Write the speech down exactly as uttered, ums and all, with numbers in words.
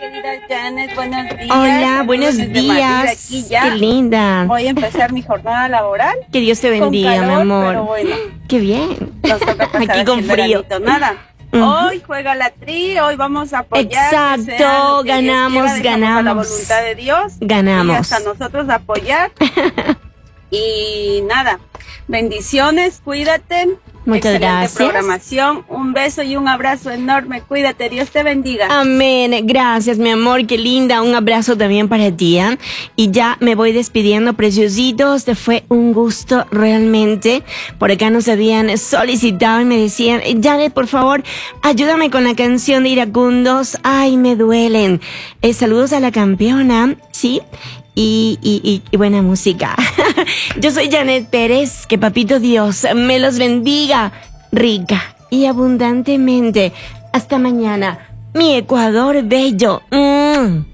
Querida Janet, buenos días. Hola, buenos Desde días. Madrid, aquí ya. Qué linda. Voy a empezar mi jornada laboral. Que Dios te bendiga, con calor, mi amor. Pero bueno, qué bien. nos toca pasar Aquí con el frío. veranito, nada. Uh-huh. Hoy juega la Tri, hoy vamos a apoyar. Exacto, que sea lo que ganamos, Dios quiera, dejamos ganamos. a la voluntad de Dios. Ganamos. Y hasta nosotros apoyar. Y nada, bendiciones, cuídate. Muchas Excelente gracias. programación, un beso y un abrazo enorme, cuídate, Dios te bendiga. Amén, gracias mi amor, qué linda, un abrazo también para ti, ¿eh? Y ya me voy despidiendo, preciositos, te fue un gusto realmente. Por acá nos habían solicitado y me decían, Janet, por favor, ayúdame con la canción de Iracundos, ay, me duelen. Eh, saludos a la campeona, ¿sí? Y, y, y, y buena música. Yo soy Janet Pérez, que papito Dios me los bendiga rica y abundantemente. Hasta mañana, mi Ecuador bello. Mm.